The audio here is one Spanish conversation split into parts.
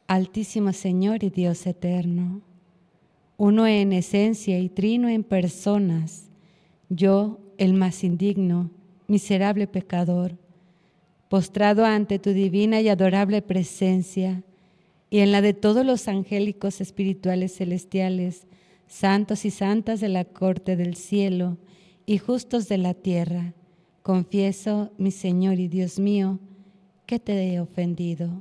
Altísimo Señor y Dios eterno, uno en esencia y trino en personas, yo, el más indigno, miserable pecador, postrado ante tu divina y adorable presencia y en la de todos los angélicos espirituales celestiales, santos y santas de la corte del cielo y justos de la tierra, confieso, mi Señor y Dios mío, que te he ofendido.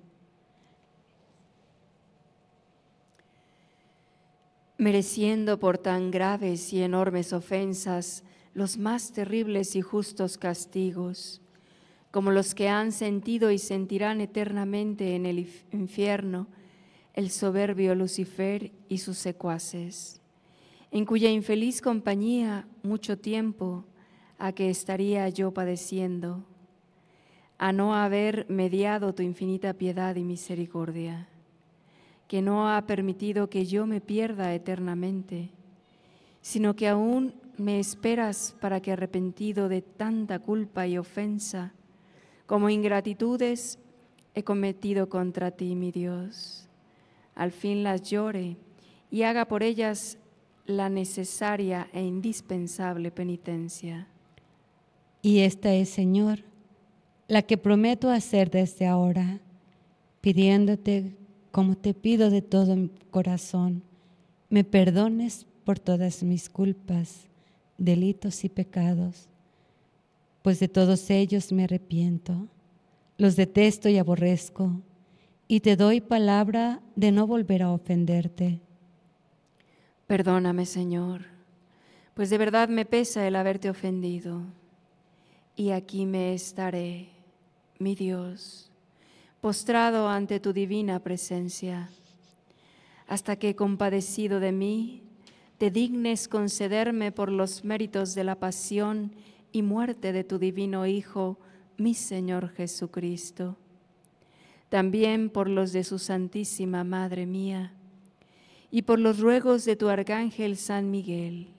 Mereciendo por tan graves y enormes ofensas los más terribles y justos castigos, como los que han sentido y sentirán eternamente en el infierno el soberbio Lucifer y sus secuaces, en cuya infeliz compañía mucho tiempo a que estaría yo padeciendo, a no haber mediado tu infinita piedad y misericordia, que no ha permitido que yo me pierda eternamente, sino que aún me esperas para que, arrepentido de tanta culpa y ofensa, como ingratitudes he cometido contra ti, mi Dios, al fin las llore y haga por ellas la necesaria e indispensable penitencia. Y esta es, Señor, la que prometo hacer desde ahora, pidiéndote, como te pido de todo mi corazón, me perdones por todas mis culpas, delitos y pecados, pues de todos ellos me arrepiento, los detesto y aborrezco, y te doy palabra de no volver a ofenderte. Perdóname, Señor, pues de verdad me pesa el haberte ofendido, y aquí me estaré, mi Dios, postrado ante tu divina presencia, hasta que, compadecido de mí, te dignes concederme por los méritos de la pasión y muerte de tu divino Hijo, mi Señor Jesucristo, también por los de su Santísima Madre mía, y por los ruegos de tu Arcángel San Miguel,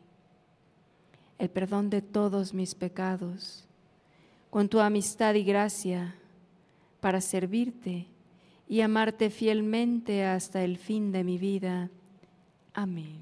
el perdón de todos mis pecados, con tu amistad y gracia, para servirte y amarte fielmente hasta el fin de mi vida. Amén.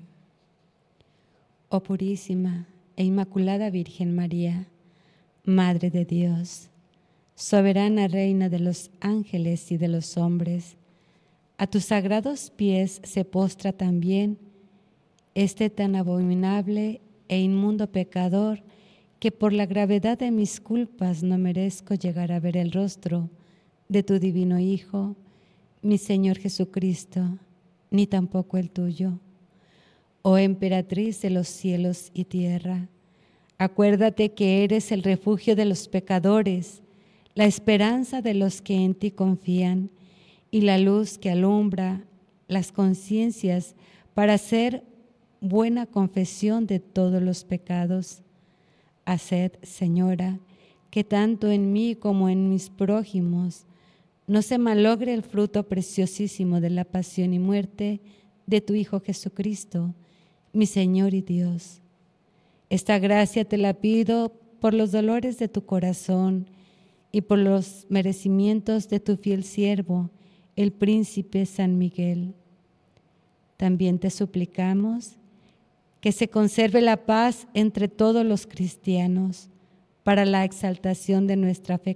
Oh purísima e inmaculada Virgen María, Madre de Dios, soberana Reina de los ángeles y de los hombres, a tus sagrados pies se postra también este tan abominable e inmundo pecador que por la gravedad de mis culpas no merezco llegar a ver el rostro de tu divino Hijo, mi Señor Jesucristo, ni tampoco el tuyo. Oh emperatriz de los cielos y tierra, acuérdate que eres el refugio de los pecadores, la esperanza de los que en ti confían y la luz que alumbra las conciencias para hacer buena confesión de todos los pecados. Haced, Señora, que tanto en mí como en mis prójimos no se malogre el fruto preciosísimo de la pasión y muerte de tu Hijo Jesucristo, mi Señor y Dios. Esta gracia te la pido por los dolores de tu corazón y por los merecimientos de tu fiel siervo, el príncipe San Miguel. También te suplicamos que se conserve la paz entre todos los cristianos para la exaltación de nuestra fe